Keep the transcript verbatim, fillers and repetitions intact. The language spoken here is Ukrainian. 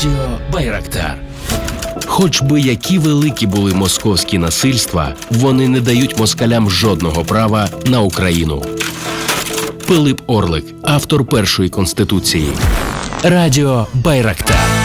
Радіо Байрактар. Хоч би які великі були московські насильства, вони не дають москалям жодного права на Україну. Пилип Орлик, автор першої Конституції. Радіо Байрактар.